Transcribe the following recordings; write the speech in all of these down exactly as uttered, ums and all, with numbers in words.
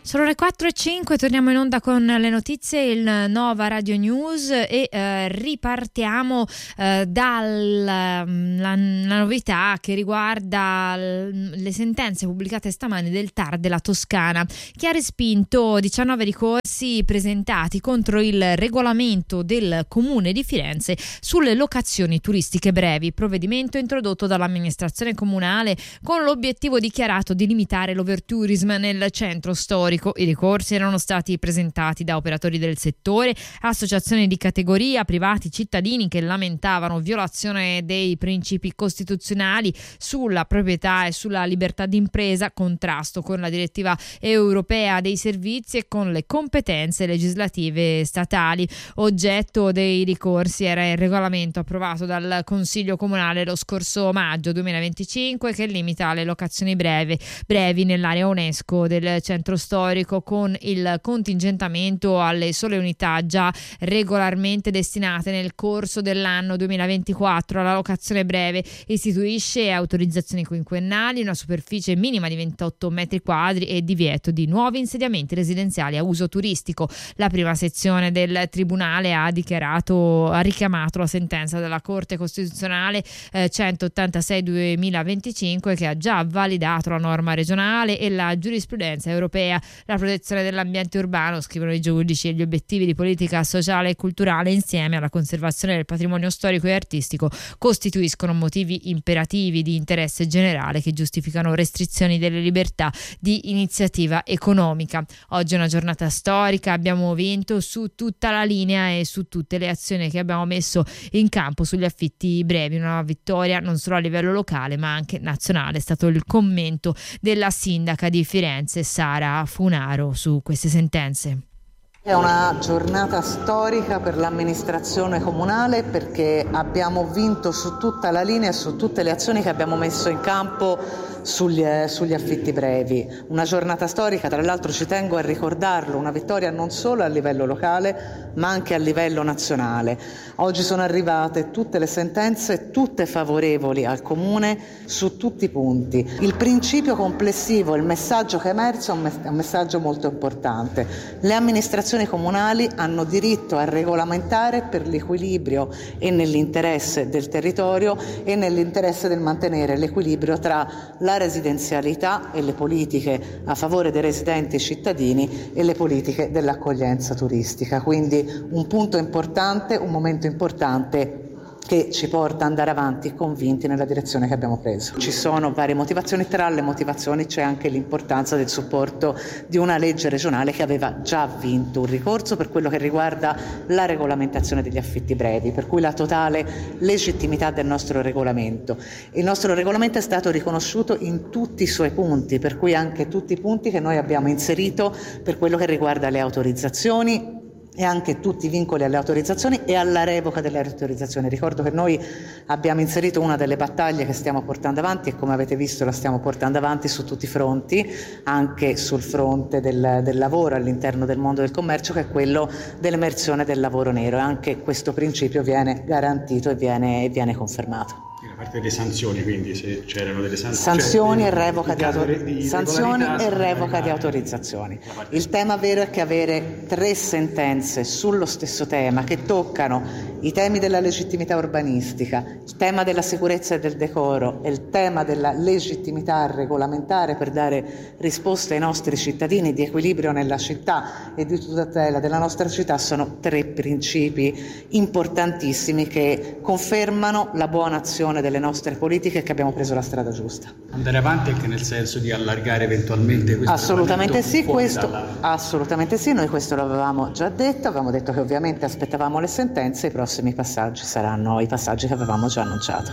Sono le quattro e cinque, torniamo in onda con le notizie, il Nova Radio News e eh, ripartiamo eh, dalla la, la novità che riguarda l, le sentenze pubblicate stamani del T A R della Toscana, che ha respinto diciannove ricorsi presentati contro il regolamento del Comune di Firenze sulle locazioni turistiche brevi, provvedimento introdotto dall'amministrazione comunale con l'obiettivo dichiarato di limitare l'overtourism nel centro storico. I ricorsi erano stati presentati da operatori del settore, associazioni di categoria, privati, cittadini che lamentavano violazione dei principi costituzionali sulla proprietà e sulla libertà d'impresa, contrasto con la direttiva europea dei servizi e con le competenze legislative statali. Oggetto dei ricorsi era il regolamento approvato dal Consiglio Comunale lo scorso maggio duemilaventicinque che limita le locazioni brevi, brevi nell'area UNESCO del centro storico, con il contingentamento alle sole unità già regolarmente destinate nel corso dell'anno duemilaventiquattro alla locazione breve. Istituisce autorizzazioni quinquennali, una superficie minima di ventotto metri quadri e divieto di nuovi insediamenti residenziali a uso turistico. La prima sezione del Tribunale ha dichiarato, ha richiamato la sentenza della Corte Costituzionale eh, centottantasei duemilaventicinque che ha già validato la norma regionale e la giurisprudenza europea. La protezione dell'ambiente urbano, scrivono i giudici, e gli obiettivi di politica sociale e culturale insieme alla conservazione del patrimonio storico e artistico costituiscono motivi imperativi di interesse generale che giustificano restrizioni delle libertà di iniziativa economica. Oggi è una giornata storica, abbiamo vinto su tutta la linea e su tutte le azioni che abbiamo messo in campo sugli affitti brevi, una vittoria non solo a livello locale ma anche nazionale. È stato il commento della sindaca di Firenze Sara Funaro su queste sentenze. È una giornata storica per l'amministrazione comunale perché abbiamo vinto su tutta la linea e su tutte le azioni che abbiamo messo in campo sugli, eh, sugli affitti brevi. Una giornata storica, tra l'altro ci tengo a ricordarlo, una vittoria non solo a livello locale ma anche a livello nazionale. Oggi sono arrivate tutte le sentenze, tutte favorevoli al Comune su tutti i punti. Il principio complessivo, il messaggio che è emerso è un messaggio molto importante. Le amministrazioni comunali hanno diritto a regolamentare per l'equilibrio e nell'interesse del territorio e nell'interesse del mantenere l'equilibrio tra la residenzialità e le politiche a favore dei residenti cittadini e le politiche dell'accoglienza turistica. Quindi un punto importante, un momento importante che ci porta ad andare avanti convinti nella direzione che abbiamo preso. Ci sono varie motivazioni, tra le motivazioni c'è anche l'importanza del supporto di una legge regionale che aveva già vinto un ricorso per quello che riguarda la regolamentazione degli affitti brevi, per cui la totale legittimità del nostro regolamento. Il nostro regolamento è stato riconosciuto in tutti i suoi punti, per cui anche tutti i punti che noi abbiamo inserito per quello che riguarda le autorizzazioni e anche tutti i vincoli alle autorizzazioni e alla revoca delle autorizzazioni. Ricordo che noi abbiamo inserito una delle battaglie che stiamo portando avanti e come avete visto la stiamo portando avanti su tutti i fronti, anche sul fronte del, del lavoro all'interno del mondo del commercio, che è quello dell'emersione del lavoro nero, e anche questo principio viene garantito e viene, e viene confermato. A parte delle sanzioni, quindi se c'erano delle sanzioni, sanzioni cioè, e revoca di, autor- di sanzioni e revoca di autorizzazioni. Il tema vero è che avere tre sentenze sullo stesso tema che toccano i temi della legittimità urbanistica, il tema della sicurezza e del decoro e il tema della legittimità regolamentare per dare risposte ai nostri cittadini di equilibrio nella città e di tutela della nostra città sono tre principi importantissimi che confermano la buona azione delle nostre politiche e che abbiamo preso la strada giusta. Andare avanti anche nel senso di allargare eventualmente questo assolutamente sì, questo, dalla... assolutamente sì, noi questo lo avevamo già detto, avevamo detto che ovviamente aspettavamo le sentenze, i prossimi passaggi saranno i passaggi che avevamo già annunciato.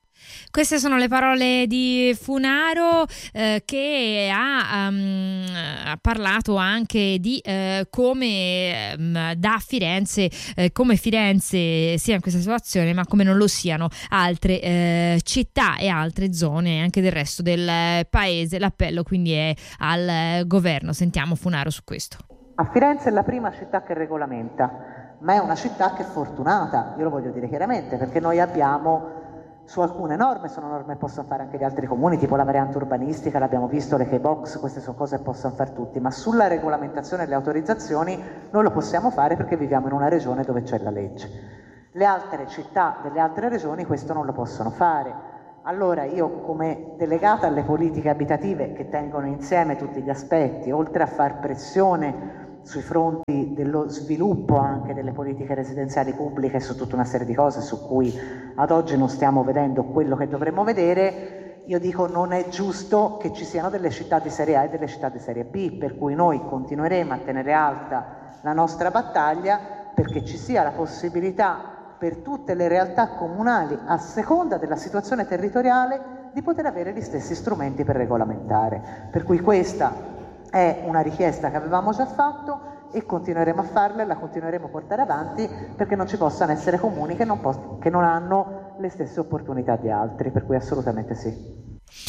Queste sono le parole di Funaro eh, che ha, um, ha parlato anche di eh, come um, da Firenze, eh, come Firenze sia in questa situazione, ma come non lo siano altre eh, città e altre zone anche del resto del paese. L'appello quindi è al governo. Sentiamo Funaro su questo. A Firenze è la prima città che regolamenta, ma è una città che è fortunata, io lo voglio dire chiaramente, perché noi abbiamo Su alcune norme, sono norme che possono fare anche gli altri comuni, tipo la variante urbanistica, l'abbiamo visto, le K-box, queste sono cose che possono fare tutti, ma sulla regolamentazione e le autorizzazioni non lo possiamo fare perché viviamo in una regione dove c'è la legge. Le altre città delle altre regioni questo non lo possono fare. Allora io, come delegata alle politiche abitative che tengono insieme tutti gli aspetti, oltre a far pressione sui fronti dello sviluppo anche delle politiche residenziali pubbliche e su tutta una serie di cose su cui ad oggi non stiamo vedendo quello che dovremmo vedere, io dico non è giusto che ci siano delle città di serie A e delle città di serie B, per cui noi continueremo a tenere alta la nostra battaglia perché ci sia la possibilità per tutte le realtà comunali, a seconda della situazione territoriale, di poter avere gli stessi strumenti per regolamentare. Per cui questa è una richiesta che avevamo già fatto e continueremo a farla e la continueremo a portare avanti perché non ci possano essere comuni che non, poss- che non hanno le stesse opportunità di altri, per cui assolutamente sì.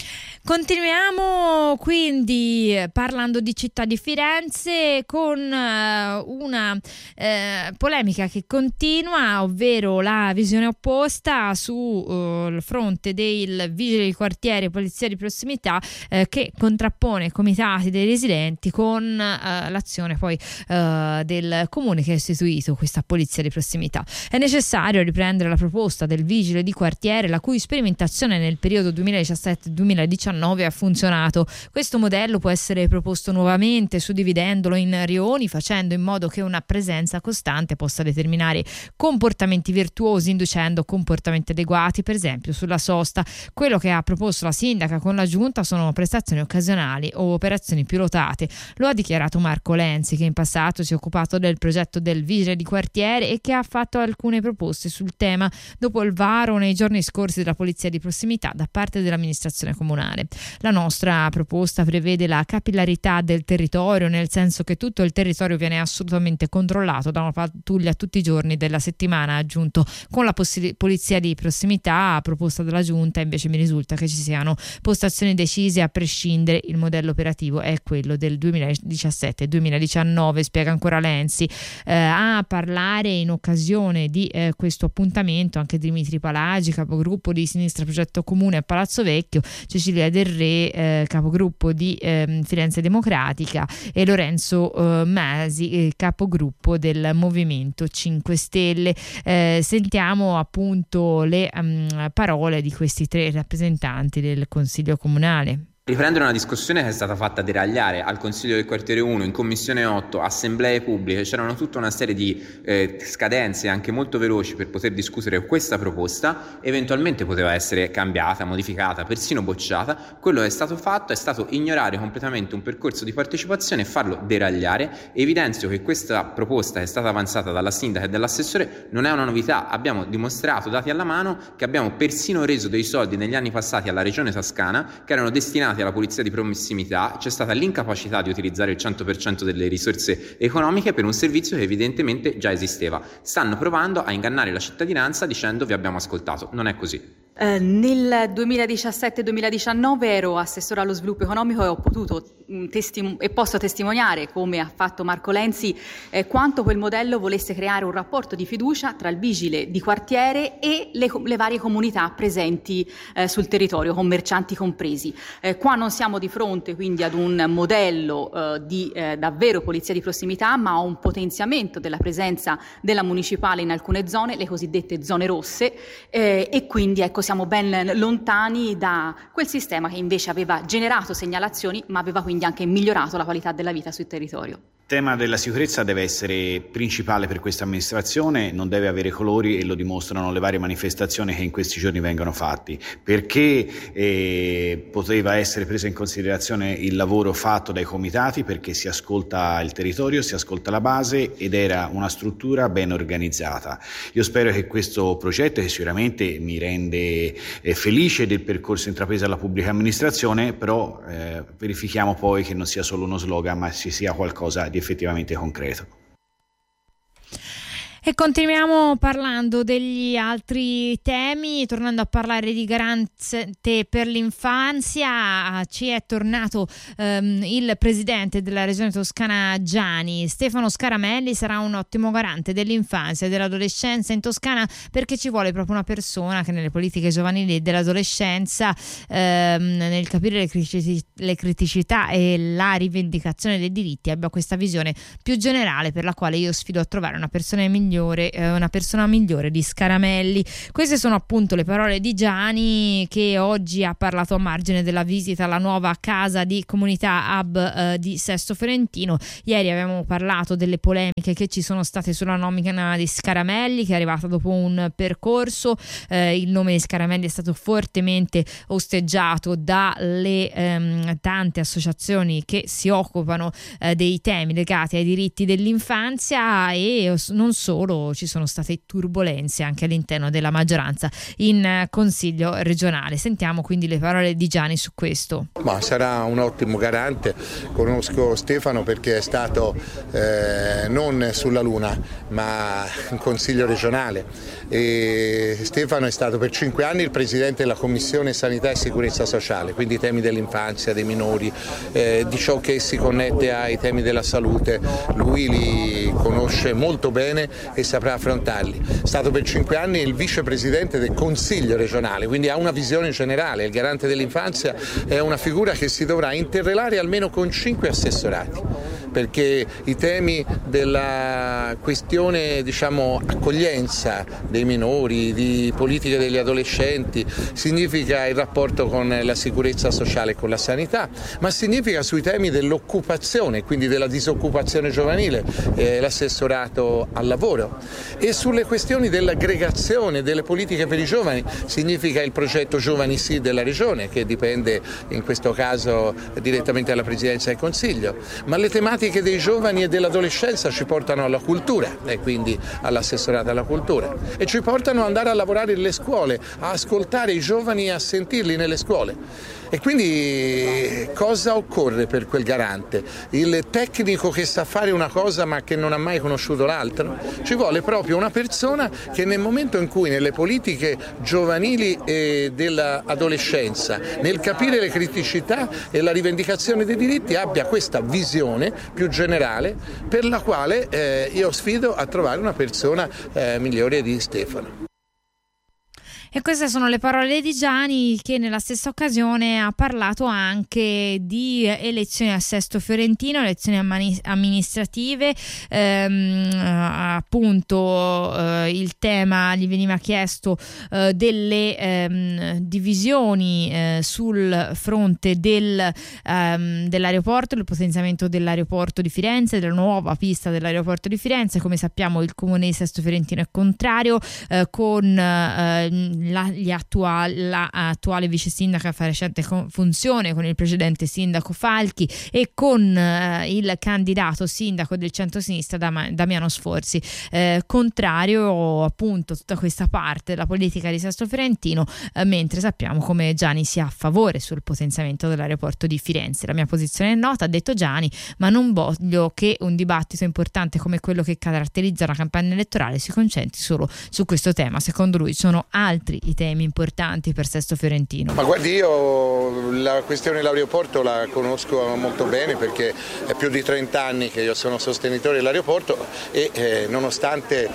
Continuiamo quindi parlando di città di Firenze con uh, una uh, polemica che continua, ovvero la visione opposta sul uh, fronte del vigile di quartiere e polizia di prossimità uh, che contrappone i comitati dei residenti con uh, l'azione poi uh, del comune che ha istituito questa polizia di prossimità. È necessario riprendere la proposta del vigile di quartiere, la cui sperimentazione nel periodo duemiladiciassette duemiladiciannove ha funzionato. Questo modello può essere proposto nuovamente, suddividendolo in rioni, facendo in modo che una presenza costante possa determinare comportamenti virtuosi, inducendo comportamenti adeguati, per esempio sulla sosta. Quello che ha proposto la sindaca con la giunta sono prestazioni occasionali o operazioni pilotate. Lo ha dichiarato Marco Lenzi, che in passato si è occupato del progetto del vigile di quartiere e che ha fatto alcune proposte sul tema dopo il varo nei giorni scorsi della polizia di prossimità da parte dell'amministrazione comunale. La nostra proposta prevede la capillarità del territorio, nel senso che tutto il territorio viene assolutamente controllato da una pattuglia tutti i giorni della settimana, aggiunto. Con la possi- polizia di prossimità proposta dalla giunta invece mi risulta che ci siano postazioni decise a prescindere. Il modello operativo è quello del duemiladiciassette duemiladiciannove, spiega ancora Lenzi. Eh, a parlare in occasione di eh, questo appuntamento anche Dimitri Palagi, capogruppo di Sinistra Progetto Comune a Palazzo Vecchio, Cecilia Del Re, eh, capogruppo di eh, Firenze Democratica, e Lorenzo eh, Masi, eh, capogruppo del Movimento cinque Stelle. Eh, sentiamo appunto le um, parole di questi tre rappresentanti del Consiglio Comunale. Riprendere una discussione che è stata fatta deragliare al Consiglio del Quartiere uno, in Commissione otto, assemblee pubbliche, c'erano tutta una serie di eh, scadenze anche molto veloci per poter discutere questa proposta, eventualmente poteva essere cambiata, modificata, persino bocciata. Quello che è stato fatto è stato ignorare completamente un percorso di partecipazione e farlo deragliare. Evidenzio che questa proposta che è stata avanzata dalla sindaca e dall'assessore non è una novità, abbiamo dimostrato, dati alla mano, che abbiamo persino reso dei soldi negli anni passati alla regione Toscana che erano destinati alla polizia di prossimità. C'è stata l'incapacità di utilizzare il cento per cento delle risorse economiche per un servizio che evidentemente già esisteva. Stanno provando a ingannare la cittadinanza dicendo vi abbiamo ascoltato. Non è così. Eh, nel duemiladiciassette duemiladiciannove ero assessore allo sviluppo economico e ho potuto mh, testim- e posso testimoniare, come ha fatto Marco Lenzi, eh, quanto quel modello volesse creare un rapporto di fiducia tra il vigile di quartiere e le, le varie comunità presenti eh, sul territorio, commercianti compresi. Eh, qua non siamo di fronte quindi ad un modello eh, di eh, davvero polizia di prossimità, ma a un potenziamento della presenza della municipale in alcune zone, le cosiddette zone rosse, eh, e quindi ecco siamo ben lontani da quel sistema che invece aveva generato segnalazioni, ma aveva quindi anche migliorato la qualità della vita sul territorio. Il tema della sicurezza deve essere principale per questa amministrazione, non deve avere colori, e lo dimostrano le varie manifestazioni che in questi giorni vengono fatti, perché eh, poteva essere preso in considerazione il lavoro fatto dai comitati, perché si ascolta il territorio, si ascolta la base ed era una struttura ben organizzata. Io spero che questo progetto, che sicuramente mi rende eh, felice del percorso intrapreso dalla pubblica amministrazione, però eh, verifichiamo poi che non sia solo uno slogan, ma ci sia qualcosa di effettivamente concreto. E continuiamo parlando degli altri temi, tornando a parlare di garante per l'infanzia. Ci è tornato ehm, il presidente della regione toscana Giani. Stefano Scaramelli sarà un ottimo garante dell'infanzia e dell'adolescenza in Toscana, perché ci vuole proprio una persona che nelle politiche giovanili e dell'adolescenza, ehm, nel capire le, critici- le criticità e la rivendicazione dei diritti, abbia questa visione più generale, per la quale io sfido a trovare una persona migliore Migliore, eh, una persona migliore di Scaramelli. Queste sono appunto le parole di Giani, che oggi ha parlato a margine della visita alla nuova casa di comunità hub eh, di Sesto Fiorentino. Ieri avevamo parlato delle polemiche che ci sono state sulla nomina di Scaramelli, che è arrivata dopo un percorso. Eh, il nome di Scaramelli è stato fortemente osteggiato dalle ehm, tante associazioni che si occupano eh, dei temi legati ai diritti dell'infanzia, e non solo, ci sono state turbolenze anche all'interno della maggioranza in Consiglio regionale. Sentiamo quindi le parole di Giani su questo. Ma sarà un ottimo garante. Conosco Stefano perché è stato eh, non sulla Luna ma in Consiglio regionale, e Stefano è stato per cinque anni il presidente della Commissione Sanità e Sicurezza Sociale, quindi i temi dell'infanzia, dei minori, eh, di ciò che si connette ai temi della salute, lui li conosce molto bene e saprà affrontarli. È stato per cinque anni il vicepresidente del Consiglio regionale, quindi ha una visione generale. Il garante dell'infanzia è una figura che si dovrà interrelare almeno con cinque assessorati, perché i temi della questione, diciamo, accoglienza dei minori, di politiche degli adolescenti, significa il rapporto con la sicurezza sociale e con la sanità, ma significa sui temi dell'occupazione, quindi della disoccupazione giovanile, eh, l'assessorato al lavoro, e sulle questioni dell'aggregazione delle politiche per i giovani significa il progetto Giovani Sì della regione, che dipende in questo caso direttamente dalla Presidenza del Consiglio, ma le tematiche dei giovani e dell'adolescenza ci portano alla cultura e quindi all'assessorato alla cultura, e ci portano ad andare a lavorare nelle scuole, a ascoltare i giovani e a sentirli nelle scuole. E quindi cosa occorre per quel garante? Il tecnico che sa fare una cosa ma che non ha mai conosciuto l'altra? Ci vuole proprio una persona che nel momento in cui nelle politiche giovanili e dell'adolescenza, nel capire le criticità e la rivendicazione dei diritti, abbia questa visione più generale, per la quale eh, io sfido a trovare una persona eh, migliore di Stefano. E queste sono le parole di Giani, che nella stessa occasione ha parlato anche di elezioni a Sesto Fiorentino, elezioni amministrative. Ehm, appunto eh, il tema gli veniva chiesto eh, delle ehm, divisioni eh, sul fronte del, ehm, dell'aeroporto, il potenziamento dell'aeroporto di Firenze, della nuova pista dell'aeroporto di Firenze. Come sappiamo il comune di Sesto Fiorentino è contrario, eh, con eh, La, gli attuali, la attuale vice sindaca fa recente funzione con il precedente sindaco Falchi e con eh, il candidato sindaco del centro-sinistra Dam- Damiano Sforzi, eh, contrario appunto a tutta questa parte della politica di Sesto Fiorentino, eh, mentre sappiamo come Giani sia a favore sul potenziamento dell'aeroporto di Firenze. La mia posizione è nota, ha detto Giani, ma non voglio che un dibattito importante come quello che caratterizza la campagna elettorale si concentri solo su questo tema. Secondo lui sono altri i temi importanti per Sesto Fiorentino. Ma guardi, io la questione dell'aeroporto la conosco molto bene, perché è più di trenta anni che io sono sostenitore dell'aeroporto e eh, nonostante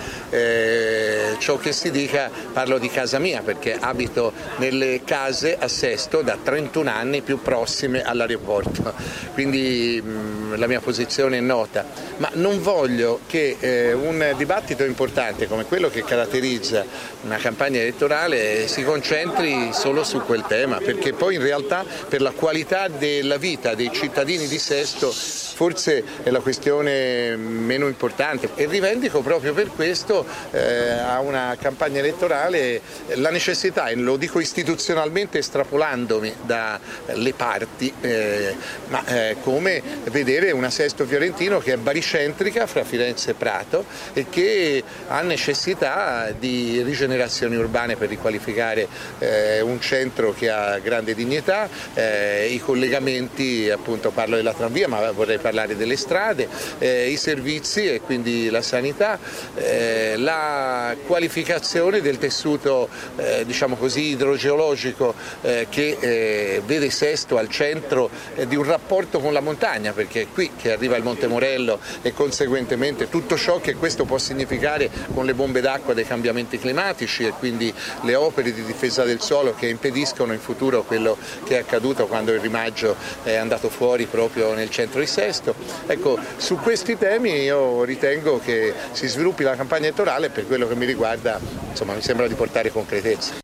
eh, ciò che si dica, parlo di casa mia, perché abito nelle case a Sesto da trentuno anni più prossime all'aeroporto, quindi mh, la mia posizione è nota, ma non voglio che eh, un dibattito importante come quello che caratterizza una campagna elettorale si concentri solo su quel tema, perché poi in realtà per la qualità della vita dei cittadini di Sesto forse è la questione meno importante, e rivendico proprio per questo eh, a una campagna elettorale la necessità, e lo dico istituzionalmente estrapolandomi dalle parti, eh, ma eh, come vedere una Sesto Fiorentino che è baricentrica fra Firenze e Prato e che ha necessità di rigenerazioni urbane per riqualificare eh, un centro che ha grande dignità, eh, i collegamenti, appunto parlo della tranvia ma vorrei parlare delle strade, eh, i servizi e quindi la sanità, eh, la qualificazione del tessuto eh, diciamo così idrogeologico eh, che eh, vede Sesto al centro eh, di un rapporto con la montagna, perché è qui che arriva il Monte Morello e conseguentemente tutto ciò che questo può significare con le bombe d'acqua dei cambiamenti climatici e quindi le opere di difesa del suolo che impediscono in futuro quello che è accaduto quando il Rimaggio è andato fuori proprio nel centro di Sesto. Ecco, su questi temi io ritengo che si sviluppi la campagna elettorale e per quello che mi riguarda, insomma, mi sembra di portare concretezza.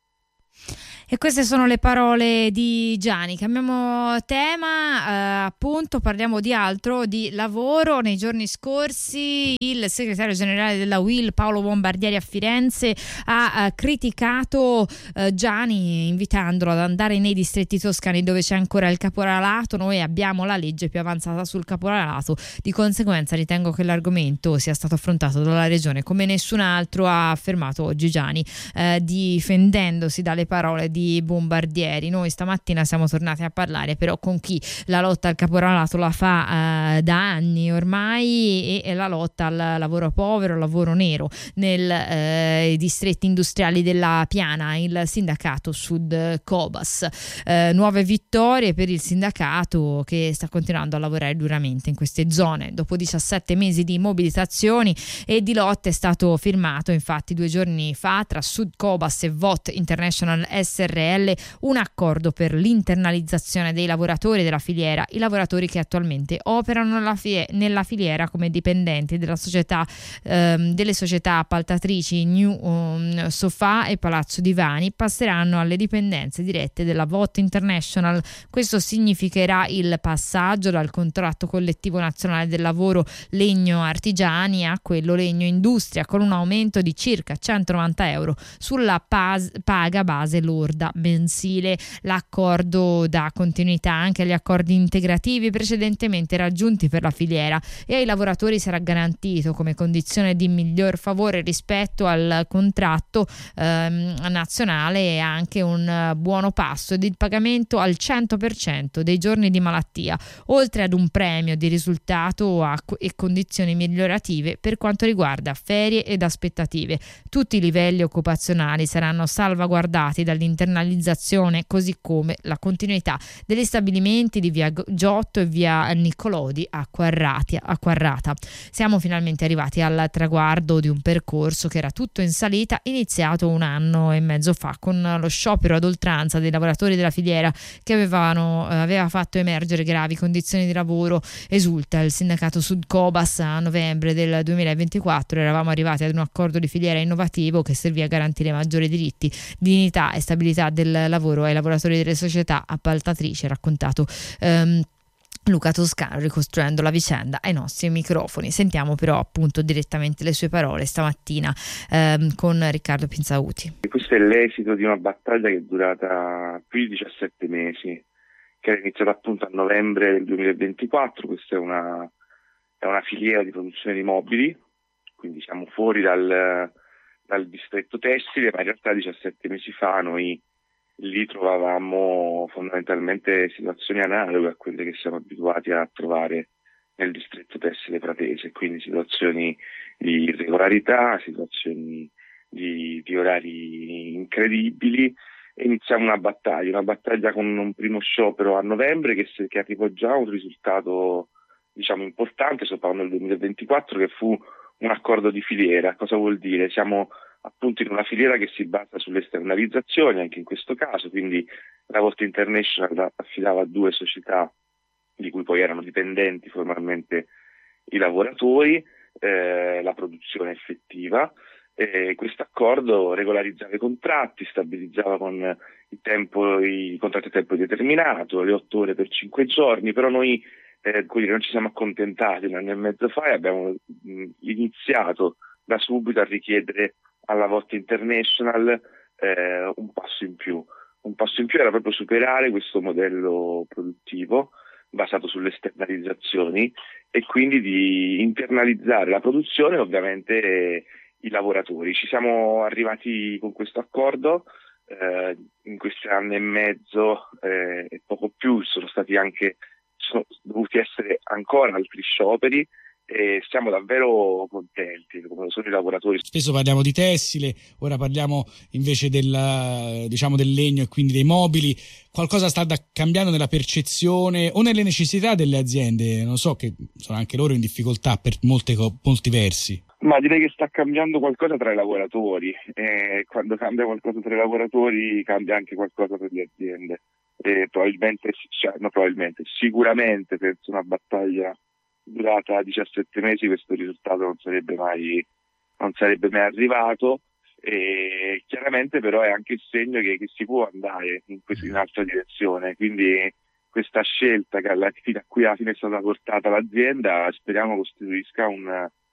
E queste sono le parole di Gianni. Cambiamo tema, eh, appunto parliamo di altro, di lavoro. Nei giorni scorsi il segretario generale della U I L Paolo Bombardieri a Firenze ha eh, criticato eh, Gianni invitandolo ad andare nei distretti toscani dove c'è ancora il caporalato. Noi abbiamo la legge più avanzata sul caporalato, di conseguenza ritengo che l'argomento sia stato affrontato dalla regione come nessun altro, ha affermato oggi Gianni, eh, difendendosi dalle parole di Bombardieri. Noi stamattina siamo tornati a parlare però con chi la lotta al caporalato la fa eh, da anni ormai e, e la lotta al lavoro povero, al lavoro nero nei eh, distretti industriali della Piana, il sindacato Sud Cobas. Eh, nuove vittorie per il sindacato che sta continuando a lavorare duramente in queste zone. Dopo diciassette mesi di mobilitazioni e di lotte è stato firmato infatti due giorni fa tra Sud Cobas e V O T International S R L un accordo per l'internalizzazione dei lavoratori della filiera, i lavoratori che attualmente operano nella, fie- nella filiera come dipendenti della società, ehm, delle società appaltatrici New um, Sofà e Palazzo Divani passeranno alle dipendenze dirette della V O T International. Questo significherà il passaggio dal contratto collettivo nazionale del lavoro legno artigiani a quello legno industria, con un aumento di circa centonovanta euro sulla pas- paga base lorda mensile. L'accordo dà continuità anche agli accordi integrativi precedentemente raggiunti per la filiera e ai lavoratori sarà garantito come condizione di miglior favore rispetto al contratto ehm, nazionale anche un buono passo ed il pagamento al cento per cento dei giorni di malattia, oltre ad un premio di risultato a, e condizioni migliorative per quanto riguarda ferie ed aspettative. Tutti i livelli occupazionali saranno salvaguardati dall'internalizzazione, così come la continuità degli stabilimenti di via Giotto e via Niccolodi a Quarrati, a Quarrata. Siamo finalmente arrivati al traguardo di un percorso che era tutto in salita, iniziato un anno e mezzo fa con lo sciopero ad oltranza dei lavoratori della filiera che avevano, eh, aveva fatto emergere gravi condizioni di lavoro. Esulta il sindacato Sud Cobas. A novembre del duemilaventiquattro eravamo arrivati ad un accordo di filiera innovativo che servì a garantire maggiori diritti, dignità e stabilità del lavoro ai lavoratori delle società appaltatrici, ha raccontato um, Luca Toscano ricostruendo la vicenda ai nostri microfoni. Sentiamo però appunto direttamente le sue parole stamattina ehm, con Riccardo Pinzauti. Questo è l'esito di una battaglia che è durata più di diciassette mesi, che è iniziata appunto a novembre del duemilaventiquattro. Questa è una, è una filiera di produzione di mobili, quindi siamo fuori dal, dal distretto tessile, ma in realtà diciassette mesi fa noi lì trovavamo fondamentalmente situazioni analoghe a quelle che siamo abituati a trovare nel distretto tessile pratese, quindi situazioni di irregolarità, situazioni di, di orari incredibili. E iniziamo una battaglia, una battaglia con un primo sciopero a novembre che, che arrivò già a un risultato diciamo importante, sto parlando del duemilaventiquattro, che fu un accordo di filiera. Cosa vuol dire? Siamo appunto in una filiera che si basa sulle esternalizzazioni, anche in questo caso, quindi la V O T International affidava a due società di cui poi erano dipendenti formalmente i lavoratori, eh, la produzione effettiva. Eh, questo accordo regolarizzava i contratti, stabilizzava con il tempo, i contratti a tempo determinato, le otto ore per cinque giorni, però noi eh, quindi non ci siamo accontentati un anno e mezzo fa e abbiamo mh, iniziato da subito a richiedere alla V O T International eh, un passo in più. Un passo in più era proprio superare questo modello produttivo basato sulle esternalizzazioni e quindi di internalizzare la produzione, ovviamente i lavoratori. Ci siamo arrivati con questo accordo, eh, in questi anni e mezzo eh, e poco più sono stati anche sono dovuti essere ancora altri scioperi e siamo davvero contenti come sono i lavoratori. Spesso parliamo di tessile, ora parliamo invece del, diciamo, del legno e quindi dei mobili. Qualcosa sta da cambiando nella percezione o nelle necessità delle aziende? Non so, che sono anche loro in difficoltà per molte, molti versi. Ma direi che sta cambiando qualcosa tra i lavoratori e quando cambia qualcosa tra i lavoratori cambia anche qualcosa per le aziende. E probabilmente, cioè, no, probabilmente, sicuramente penso una battaglia durata diciassette mesi questo risultato non sarebbe mai non sarebbe mai arrivato, e chiaramente però è anche il segno che, che si può andare in, questa, in un'altra direzione, quindi questa scelta che alla fine, a cui alla fine è stata portata l'azienda speriamo costituisca un